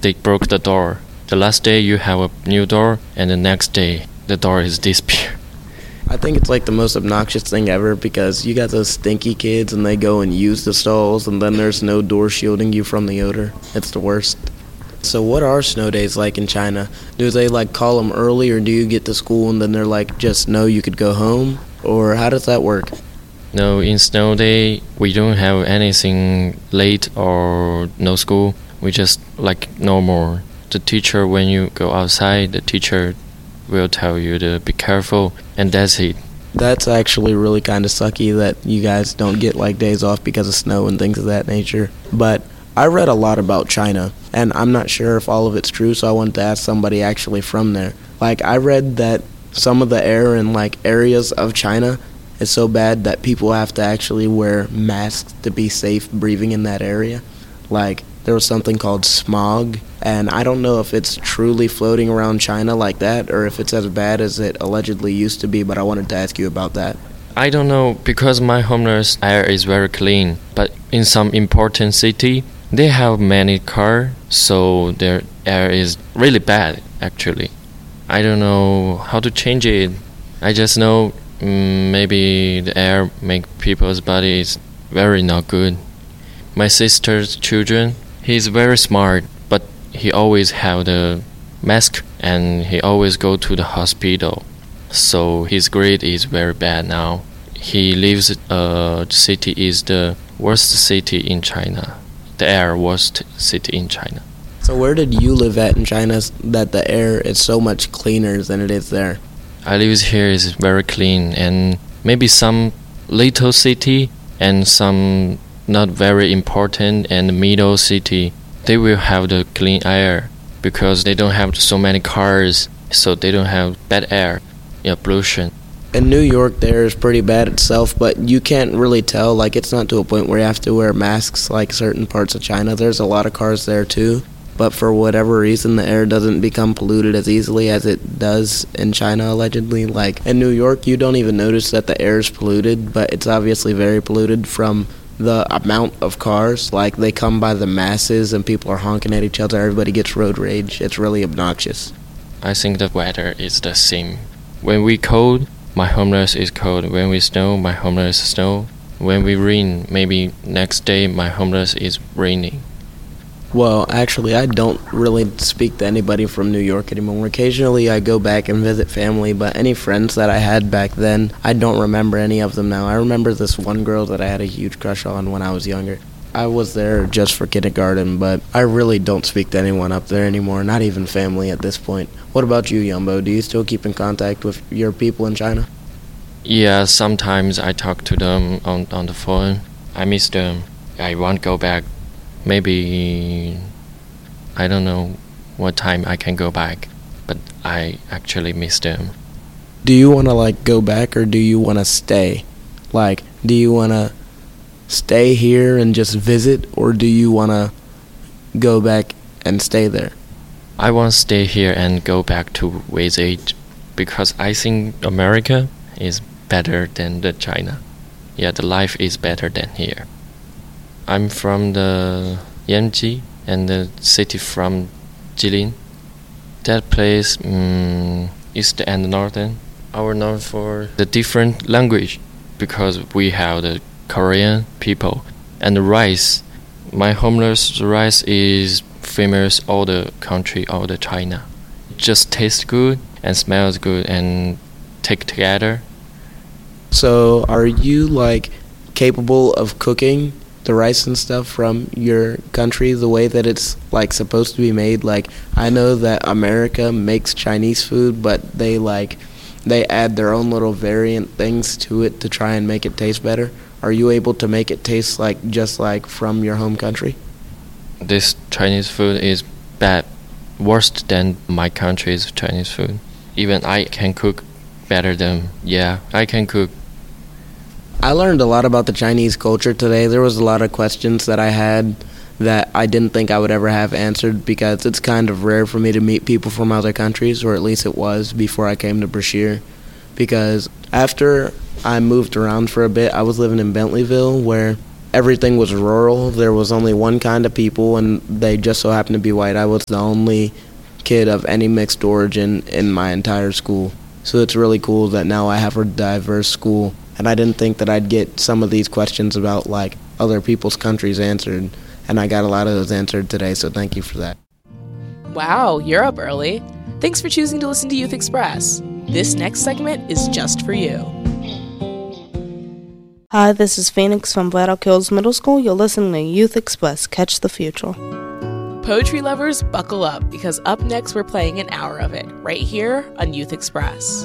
they broke the door. The last day you have a new door, and the next day the door is disappeared. I think it's like the most obnoxious thing ever because you got those stinky kids and they go and use the stalls and then there's no door shielding you from the odor. It's the worst. So what are snow days like in China? Do they like call them early or do you get to school and then they're like, just no, you could go home? Or how does that work? No, in snow day we don't have anything late or no school. We just like normal. The teacher, when you go outside, the teacher will tell you to be careful, and that's it. That's actually really kind of sucky that you guys don't get like days off because of snow and things of that nature. But I read a lot about China, and I'm not sure if all of it's true, so I wanted to ask somebody actually from there. Like, I read that some of the air in like areas of China is so bad that people have to actually wear masks to be safe breathing in that area. Like, there was something called smog, and I don't know if it's truly floating around China like that or if it's as bad as it allegedly used to be, but I wanted to ask you about that. I don't know, because my homeland's air is very clean, but in some important city, they have many cars, so their air is really bad, actually. I don't know how to change it. I just know maybe the air make people's bodies very not good. My sister's children, he's very smart, but he always have the mask and he always go to the hospital. So his grade is very bad now. He lives city is the worst city in China. The air worst city in China. So where did you live at in China that the air is so much cleaner than it is there? I live here is very clean, and maybe some little city and some not very important and middle city, they will have the clean air because they don't have so many cars, so they don't have bad air, pollution. In New York, the air is pretty bad itself, but you can't really tell. Like, it's not to a point where you have to wear masks like certain parts of China. There's a lot of cars there too, but for whatever reason, the air doesn't become polluted as easily as it does in China, allegedly. Like, in New York, you don't even notice that the air is polluted, but it's obviously very polluted from the amount of cars. Like, they come by the masses and people are honking at each other. Everybody gets road rage. It's really obnoxious. I think the weather is the same. When we cold, my homeland is cold. When we snow, my homeland is snow. When we rain, maybe next day my homeland is raining. Well, actually, I don't really speak to anybody from New York anymore. Occasionally, I go back and visit family, but any friends that I had back then, I don't remember any of them now. I remember this one girl that I had a huge crush on when I was younger. I was there just for kindergarten, but I really don't speak to anyone up there anymore, not even family at this point. What about you, Yumbo? Do you still keep in contact with your people in China? Yeah, sometimes I talk to them on the phone. I miss them. I want to go back. Maybe I don't know what time I can go back, but I actually miss them. Do you want to like go back or do you want to stay? Like, do you want to stay here and just visit, or do you want to go back and stay there? I want to stay here and go back to visit because I think America is better than the China. Yeah, the life is better than here. I'm from the Yanji and the city from Jilin. That place, east and northern, are known for the different language because we have the Korean people and the rice. My homeland's rice is famous all the country, all the China. It just tastes good and smells good and take together. So are you like capable of cooking the rice and stuff from your country the way that it's like supposed to be made? Like, I know that America makes Chinese food, but they add their own little variant things to it to try and make it taste better. Are you able to make it taste like just like from your home country? This Chinese food is bad, worse than my country's Chinese food. Even I can cook better than, I can cook. I learned a lot about the Chinese culture today. There was a lot of questions that I had that I didn't think I would ever have answered because it's kind of rare for me to meet people from other countries, or at least it was before I came to Brashear. Because after I moved around for a bit, I was living in Bentleyville, where everything was rural. There was only one kind of people, and they just so happened to be white. I was the only kid of any mixed origin in my entire school. So it's really cool that now I have a diverse school, and I didn't think that I'd get some of these questions about like other people's countries answered, and I got a lot of those answered today, so thank you for that. Wow, you're up early. Thanks for choosing to listen to Youth Express. This next segment is just for you. Hi, this is Phoenix from Flat Rock Hills Middle School. You're listening to Youth Express. Catch the future. Poetry lovers, buckle up, because up next we're playing an hour of it, right here on Youth Express.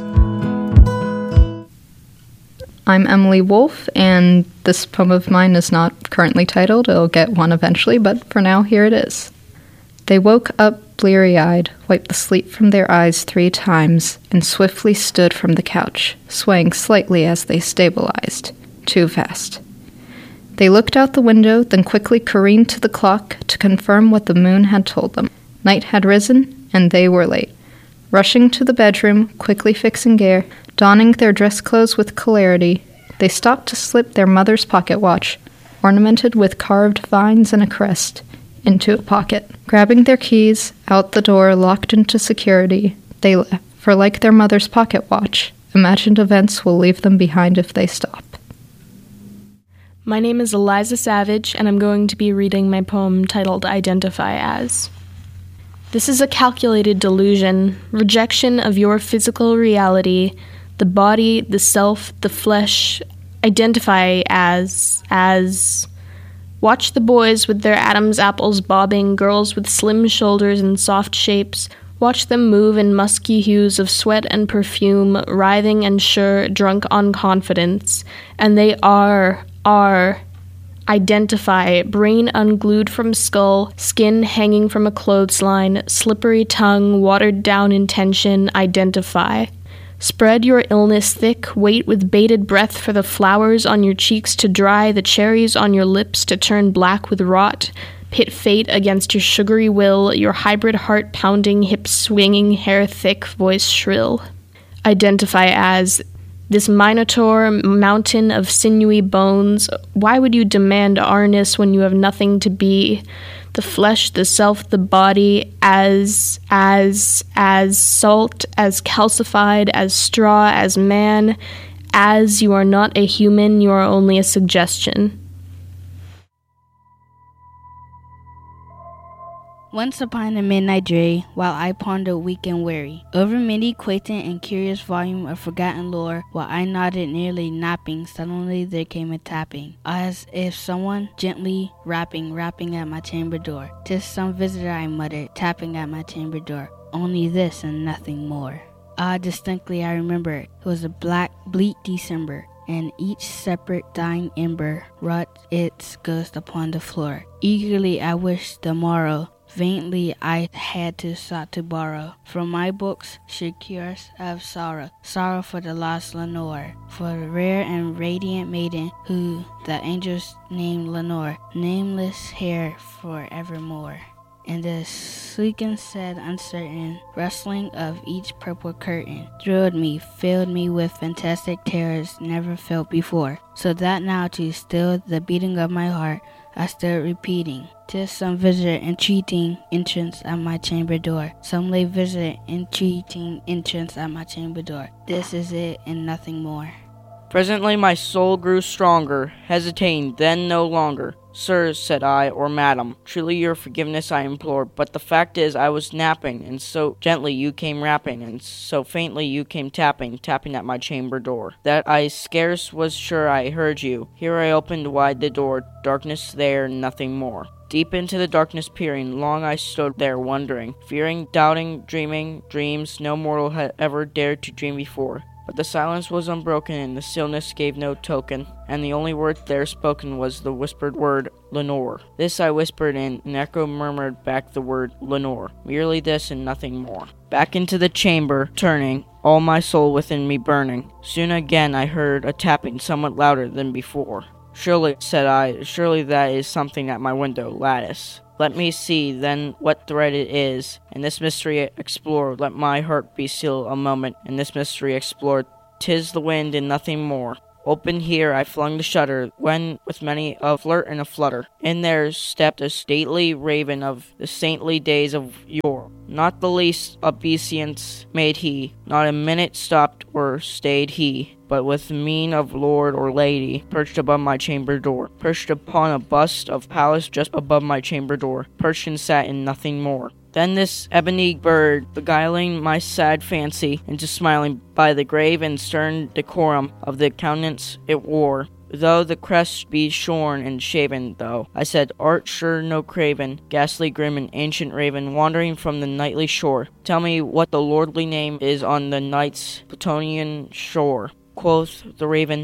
I'm Emily Wolf, and this poem of mine is not currently titled. It'll get one eventually, but for now, here it is. They woke up bleary-eyed, wiped the sleep from their eyes 3 times, and swiftly stood from the couch, swaying slightly as they stabilized. Too fast. They looked out the window, then quickly careened to the clock to confirm what the moon had told them. Night had risen, and they were late. Rushing to the bedroom, quickly fixing gear, donning their dress clothes with celerity, they stopped to slip their mother's pocket watch, ornamented with carved vines and a crest, into a pocket. Grabbing their keys, out the door, locked into security, they left, for like their mother's pocket watch, imagined events will leave them behind if they stop. My name is Eliza Savage, and I'm going to be reading my poem titled Identify As. This is a calculated delusion, rejection of your physical reality, the body, the self, the flesh. Identify as. Watch the boys with their Adam's apples bobbing, girls with slim shoulders and soft shapes. Watch them move in musky hues of sweat and perfume, writhing and sure, drunk on confidence. And they are. Identify, brain unglued from skull, skin hanging from a clothesline, slippery tongue, watered down intention. Identify. Spread your illness thick, wait with bated breath for the flowers on your cheeks to dry, the cherries on your lips to turn black with rot. Pit fate against your sugary will, your hybrid heart pounding, hips swinging, hair thick, voice shrill. Identify as this minotaur mountain of sinewy bones. Why would you demand ourness when you have nothing to be? The flesh, the self, the body, as salt, as calcified, as straw, as man. As you are not a human, you are only a suggestion. Once upon a midnight dreary, while I pondered weak and weary, over many quaint and curious volume of forgotten lore, while I nodded nearly napping, suddenly there came a tapping, as if someone gently rapping at my chamber door. 'Tis some visitor, I muttered, tapping at my chamber door. Only this and nothing more. Ah, distinctly I remember it. It was a black, bleak December, and each separate dying ember wrought its ghost upon the floor. Eagerly I wished the morrow. Vainly I had to sought to borrow from my books should cures of sorrow for the lost Lenore, for the rare and radiant maiden who the angels named Lenore, nameless here forevermore. And the sleek and sad uncertain rustling of each purple curtain thrilled me, filled me with fantastic terrors never felt before, so that now to still the beating of my heart I stood repeating, 'tis some visitor entreating entrance at my chamber door. Some late visitor entreating entrance at my chamber door. This is it and nothing more. Presently my soul grew stronger, hesitating then no longer. Sir, said I, or madam, truly your forgiveness I implore, but the fact is I was napping, and so gently you came rapping, and so faintly you came tapping at my chamber door, that I scarce was sure I heard you. Here I opened wide the door, darkness there, nothing more. Deep into the darkness peering, long I stood there wondering, fearing, doubting, dreaming, dreams no mortal had ever dared to dream before. But the silence was unbroken, and the stillness gave no token, and the only word there spoken was the whispered word, Lenore. This I whispered, and an echo murmured back the word, Lenore. Merely this and nothing more. Back into the chamber, turning, all my soul within me burning. Soon again I heard a tapping somewhat louder than before. Surely, said I, surely that is something at my window lattice. Let me see, then, what thread it is, and this mystery explore. Let my heart be still a moment, and this mystery explore. 'Tis the wind and nothing more. Open here I flung the shutter, when with many a flirt and a flutter, in there stepped a stately raven of the saintly days of yore. Not the least obeisance made he, not a minute stopped or stayed he, but with mien of lord or lady, perched above my chamber door, perched upon a bust of Pallas just above my chamber door, perched and sat in nothing more. Then this ebony bird, beguiling my sad fancy into smiling by the grave and stern decorum of the countenance it wore, though the crest be shorn and shaven, though, I said, art sure no craven, ghastly grim and ancient raven, wandering from the nightly shore. Tell me what the lordly name is on the night's Plutonian shore. Quoth the raven,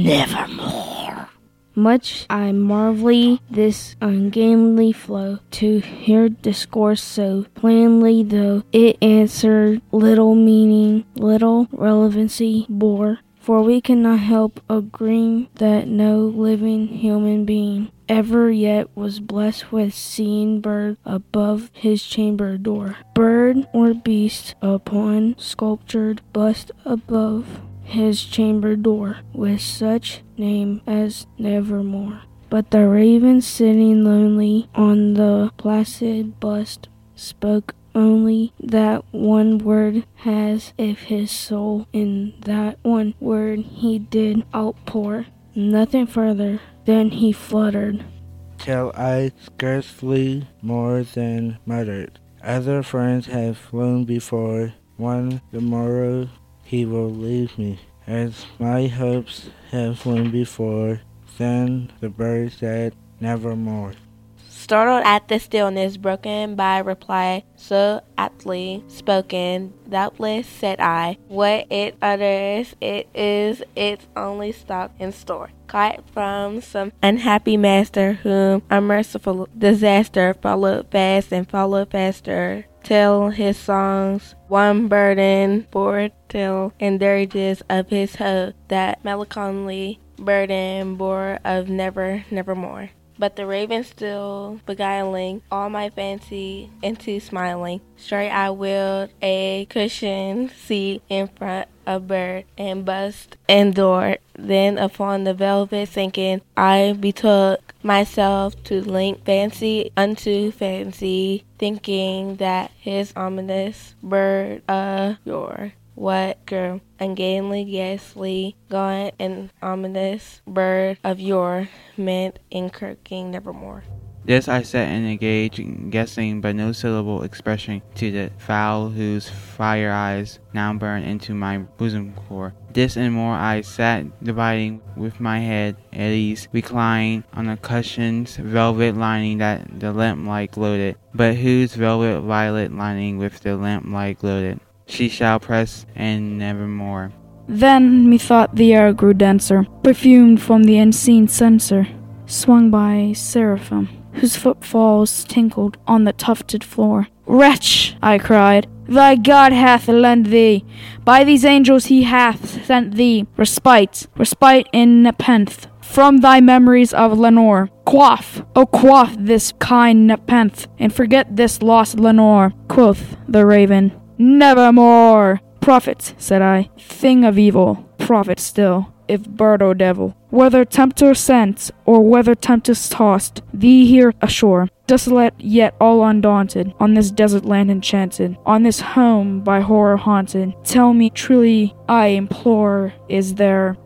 Nevermore. Much I marvel this ungainly flow, to hear discourse so plainly, though it answered little meaning, little relevancy bore. For we cannot help agreeing that no living human being ever yet was blessed with seeing bird above his chamber door, bird or beast upon sculptured bust above his chamber door, with such name as Nevermore. But the raven sitting lonely on the placid bust spoke only that one word, as if his soul in that one word he did outpour. Nothing further, then he fluttered, till I scarcely more than muttered. Other friends have flown before, one the morrow he will leave me, as my hopes have flown before. Then the bird said, Nevermore. Startled at the stillness broken by reply so aptly spoken, doubtless, said I, what it utters, it is its only stock in store, caught from some unhappy master, whom unmerciful disaster followed fast and followed faster, till his songs one burden bore, till in dirges of his hope that melancholy burden bore of nevermore. But the raven still beguiling all my fancy into smiling, straight I willed a cushioned seat in front of bird and bust and door. Then upon the velvet sinking, I betook myself to link fancy unto fancy, thinking that his ominous bird of yore, what girl, ungainly, ghastly, gaunt, and ominous bird of yore, meant in croaking Nevermore. This I said in a gauge, guessing but no syllable expression to the fowl whose fire eyes now burn into my bosom core. This and more I sat dividing with my head at ease, reclined on a cushion's velvet lining that the lamplight gloated, but whose velvet violet lining with the lamplight gloated. She shall press and nevermore. Then methought the air grew denser, perfumed from the unseen censer, swung by seraphim, whose footfalls tinkled on the tufted floor. Wretch, I cried, thy God hath lent thee, by these angels he hath sent thee, respite in nepenthe, from thy memories of Lenore. Quaff, oh quaff this kind nepenthe, and forget this lost Lenore. Quoth the raven, Nevermore. Prophet, said I, thing of evil, prophet still, if bird or devil, whether tempter sent, or whether tempest tossed thee here ashore, desolate yet all undaunted, on this desert land enchanted, on this home by horror haunted. Tell me truly, I implore, is there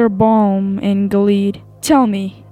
balm in Gilead? Tell me,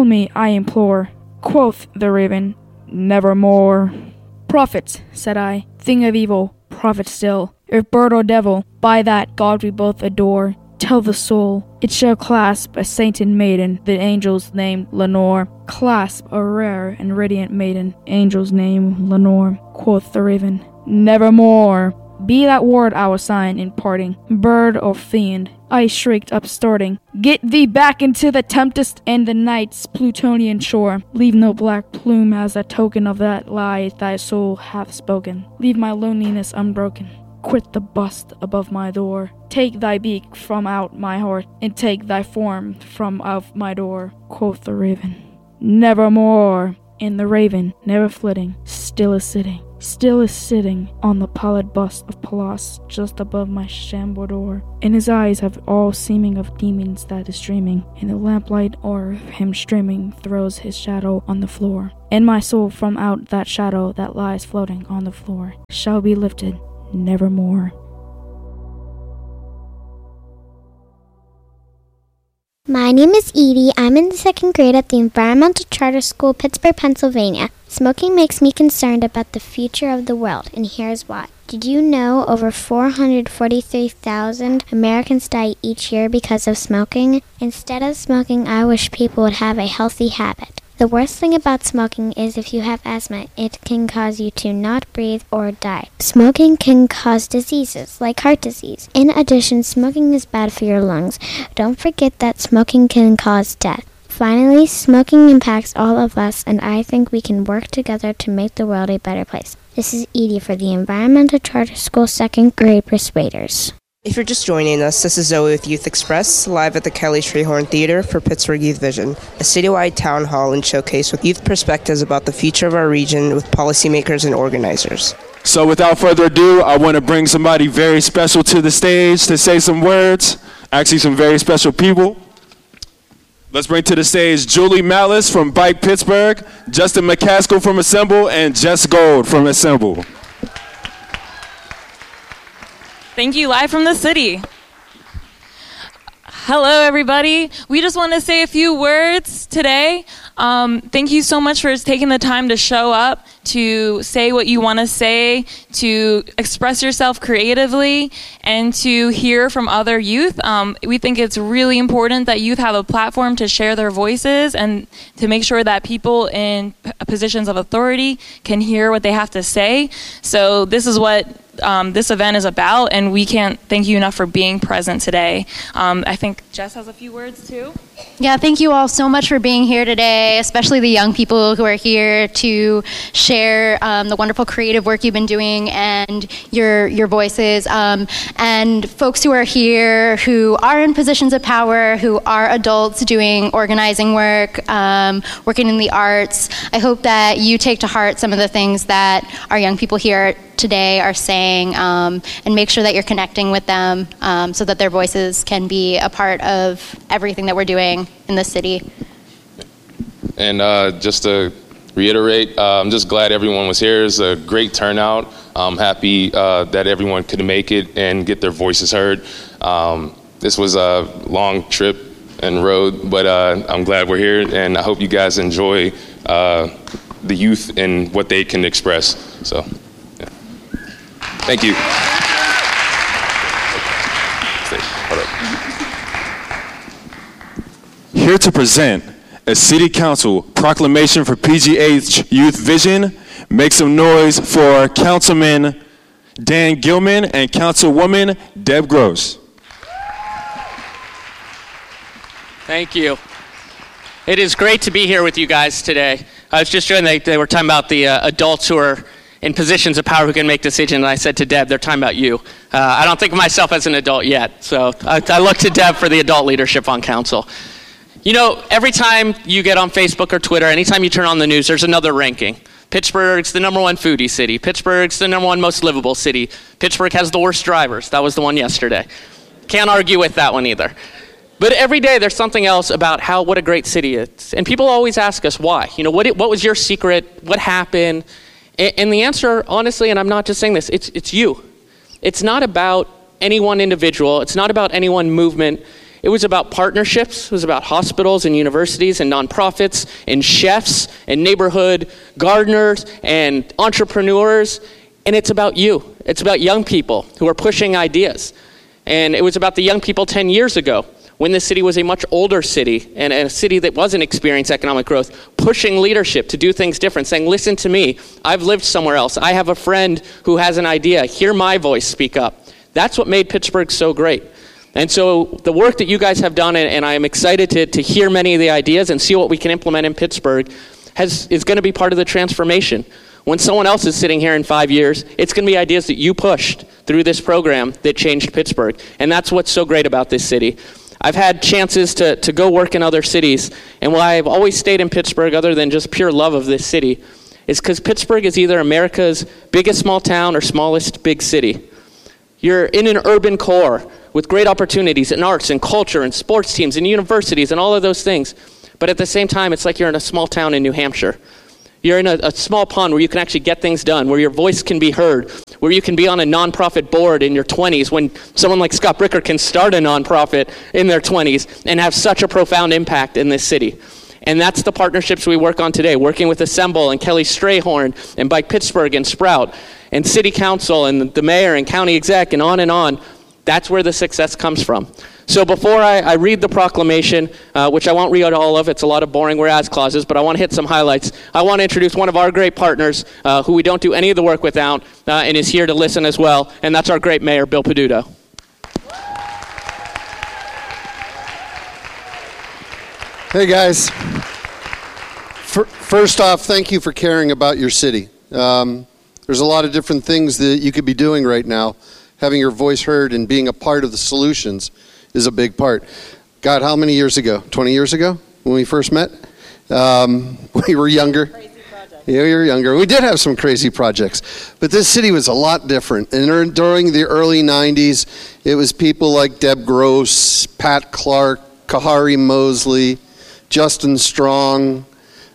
I implore. Quoth the raven, Nevermore. Prophet, said I, thing of evil, prophet still, if bird or devil, by that God we both adore, tell the soul, it shall clasp a sainted maiden, the angel's named Lenore. Clasp a rare and radiant maiden, angel's name Lenore. Quoth the raven, Nevermore. Be that word our sign in parting, bird or fiend. I shrieked upstarting, get thee back into the tempest and the night's Plutonian shore. Leave no black plume as a token of that lie thy soul hath spoken. Leave my loneliness unbroken. Quit the bust above my door. Take thy beak from out my heart, and take thy form from out my door. Quoth the raven, Nevermore. And the raven, never flitting, still is sitting, still is sitting on the pallid bust of Pallas just above my chamboudoir. In his eyes have all seeming of demons that is dreaming, and the lamplight o'er him streaming throws his shadow on the floor. And my soul from out that shadow that lies floating on the floor shall be lifted nevermore. My name is Edie. I'm in the 2nd grade at the Environmental Charter School, Pittsburgh, Pennsylvania. Smoking makes me concerned about the future of the world, and here's why. Did you know over 443,000 Americans die each year because of smoking? Instead of smoking, I wish people would have a healthy habit. The worst thing about smoking is if you have asthma, it can cause you to not breathe or die. Smoking can cause diseases like heart disease. In addition, smoking is bad for your lungs. Don't forget that smoking can cause death. Finally, smoking impacts all of us, and I think we can work together to make the world a better place. This is Edie for the Environmental Charter School 2nd grade Persuaders. If you're just joining us, this is Zoe with Youth Express, live at the Kelly Treehorn Theater for Pittsburgh Youth Vision, a citywide town hall and showcase with youth perspectives about the future of our region with policymakers and organizers. So without further ado, I want to bring somebody very special to the stage to say some words, actually some very special people. Let's bring to the stage Julie Malice from Bike Pittsburgh, Justin McCaskill from Assemble, and Jess Gold from Assemble. Thank you, live from the city. Hello, everybody. We just want to say a few words today. Thank you so much for taking the time to show up, to say what you want to say, to express yourself creatively, and to hear from other youth. We think it's really important that youth have a platform to share their voices and to make sure that people in positions of authority can hear what they have to say. So this is what this event is about, and we can't thank you enough for being present today. I think Jess has a few words too. Yeah, thank you all so much for being here today, especially the young people who are here to share the wonderful creative work you've been doing and your voices, and folks who are here who are in positions of power, who are adults doing organizing work, working in the arts. I hope that you take to heart some of the things that our young people here today are saying, and make sure that you're connecting with them so that their voices can be a part of everything that we're doing in the city. And just to reiterate, I'm just glad everyone was here. It's a great turnout. I'm happy that everyone could make it and get their voices heard. This was a long trip and road, but I'm glad we're here, and I hope you guys enjoy the youth and what they can express. So, yeah. Thank you. Here to present a City Council proclamation for PGH Youth Vision. Make some noise for Councilman Dan Gilman and Councilwoman Deb Gross. Thank you. It is great to be here with you guys today. I was just joining, they were talking about the adults who are in positions of power who can make decisions, and I said to Deb, they're talking about you. I don't think of myself as an adult yet, so I look to Deb for the adult leadership on council. You know, every time you get on Facebook or Twitter, anytime you turn on the news, there's another ranking. Pittsburgh's the #1 foodie city. Pittsburgh's the #1 most livable city. Pittsburgh has the worst drivers. That was the one yesterday. Can't argue with that one either. But every day there's something else about what a great city is. And people always ask us why. You know, what was your secret? What happened? And the answer, honestly, and I'm not just saying this, it's you. It's not about any one individual. It's not about any one movement. It was about partnerships. It was about hospitals and universities and nonprofits and chefs and neighborhood gardeners and entrepreneurs. And it's about you. It's about young people who are pushing ideas. And it was about the young people 10 years ago when the city was a much older city and a city that wasn't experiencing economic growth, pushing leadership to do things different, saying, listen to me. I've lived somewhere else. I have a friend who has an idea. Hear my voice, speak up. That's what made Pittsburgh so great. And so the work that you guys have done, and I am excited to hear many of the ideas and see what we can implement in Pittsburgh, is going to be part of the transformation. When someone else is sitting here in 5 years, it's going to be ideas that you pushed through this program that changed Pittsburgh. And that's what's so great about this city. I've had chances to go work in other cities, and while I've always stayed in Pittsburgh, other than just pure love of this city, is because Pittsburgh is either America's biggest small town or smallest big city. You're in an urban core with great opportunities in arts and culture and sports teams and universities and all of those things. But at the same time, it's like you're in a small town in New Hampshire. You're in a small pond where you can actually get things done, where your voice can be heard, where you can be on a nonprofit board in your 20s when someone like Scott Bricker can start a nonprofit in their 20s and have such a profound impact in this city. And that's the partnerships we work on today, working with Assemble and Kelly Strayhorn and Bike Pittsburgh and Sprout and City Council and the mayor and county exec and on and on. That's where the success comes from. So before I read the proclamation, which I won't read all of, it's a lot of boring whereas clauses, but I want to hit some highlights. I want to introduce one of our great partners who we don't do any of the work without and is here to listen as well, and that's our great mayor, Bill Peduto. Hey guys, first off, thank you for caring about your city. There's a lot of different things that you could be doing right now. Having your voice heard and being a part of the solutions is a big part. God, how many years ago? 20 years ago when we first met? We were younger. Yeah, we were younger. We did have some crazy projects, but this city was a lot different. And during the early 90s, it was people like Deb Gross, Pat Clark, Kahari Mosley, Justin Strong,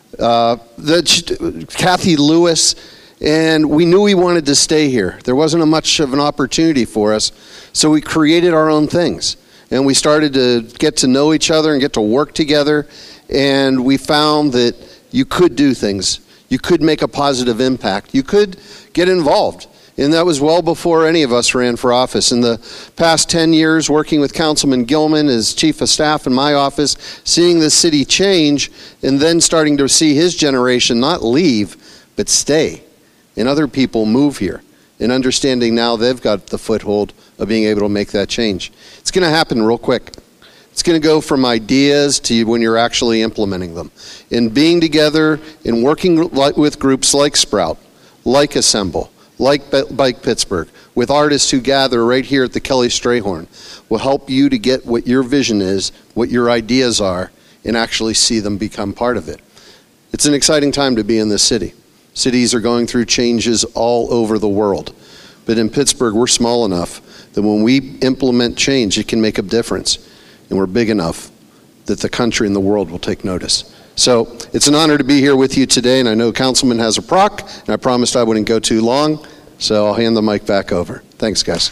Kathy Lewis, and we knew we wanted to stay here. There wasn't much of an opportunity for us, so we created our own things. And we started to get to know each other and get to work together, and we found that you could do things. You could make a positive impact. You could get involved. And that was well before any of us ran for office. In the past 10 years, working with Councilman Gilman as chief of staff in my office, seeing the city change, and then starting to see his generation not leave, but stay. And other people move here. And understanding now they've got the foothold of being able to make that change. It's going to happen real quick. It's going to go from ideas to when you're actually implementing them. And being together and working with groups like Sprout, like Assemble, like Bike Pittsburgh, with artists who gather right here at the Kelly Strayhorn, will help you to get what your vision is, what your ideas are, and actually see them become part of it. It's an exciting time to be in this city. Cities are going through changes all over the world. But in Pittsburgh, we're small enough that when we implement change, it can make a difference. And we're big enough that the country and the world will take notice. So it's an honor to be here with you today, and I know Councilman has a proc, and I promised I wouldn't go too long, so I'll hand the mic back over. Thanks, guys.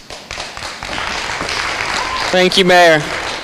Thank you, Mayor.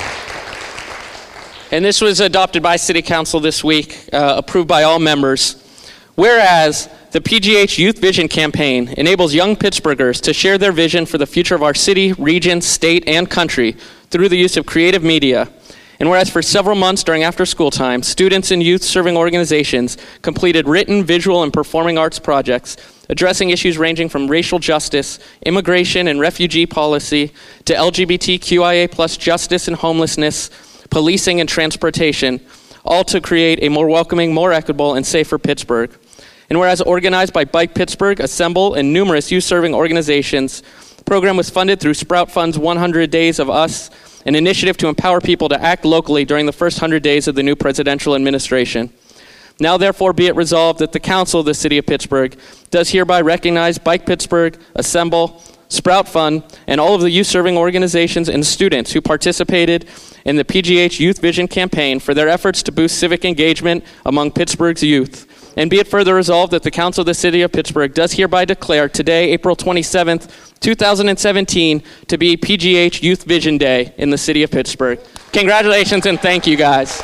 And this was adopted by City Council this week, approved by all members. Whereas the PGH Youth Vision Campaign enables young Pittsburghers to share their vision for the future of our city, region, state, and country through the use of creative media. And whereas for several months during after-school time, students and youth-serving organizations completed written, visual, and performing arts projects addressing issues ranging from racial justice, immigration and refugee policy, to LGBTQIA+ justice and homelessness, policing and transportation, all to create a more welcoming, more equitable, and safer Pittsburgh. And whereas organized by Bike Pittsburgh, Assemble, and numerous youth-serving organizations, the program was funded through Sprout Fund's 100 Days of Us, an initiative to empower people to act locally during the first 100 days of the new presidential administration. Now therefore be it resolved that the Council of the City of Pittsburgh does hereby recognize Bike Pittsburgh, Assemble, Sprout Fund, and all of the youth-serving organizations and students who participated in the PGH Youth Vision campaign for their efforts to boost civic engagement among Pittsburgh's youth. And be it further resolved that the Council of the City of Pittsburgh does hereby declare today, April 27th, 2017, to be PGH Youth Vision Day in the City of Pittsburgh. Congratulations and thank you, guys.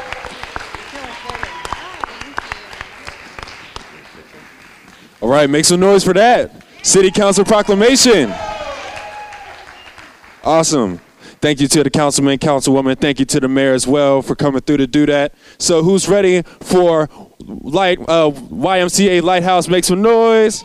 All right, make some noise for that. City Council proclamation. Awesome. Thank you to the councilman, councilwoman. Thank you to the mayor as well for coming through to do that. So who's ready for YMCA Lighthouse? Make some noise.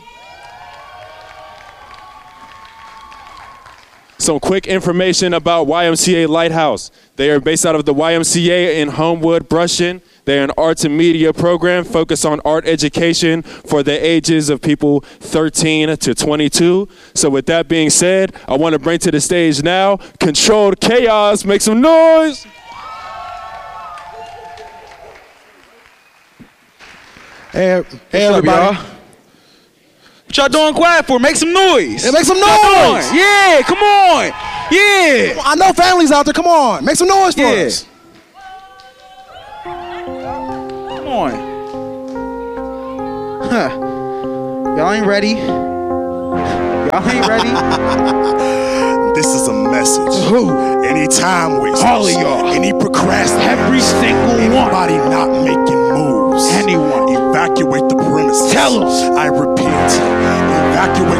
Some quick information about YMCA Lighthouse. They are based out of the YMCA in Homewood, Brushin. They're an arts and media program focused on art education for the ages of people 13 to 22. So with that being said, I want to bring to the stage now Controlled Chaos. Make some noise. Hey everybody. What y'all doing quiet for? Make some noise. Yeah, make some noise. Yeah, come on. Yeah. I know families out there. Come on. Make some noise for us. Come on. Y'all ain't ready. Y'all ain't ready. This is a message. Who? Any time wasters. All of y'all. Any procrastinators. Every single Anybody not making moves. Anyone. Evacuate the premises. Tell them. I repeat. Evacuate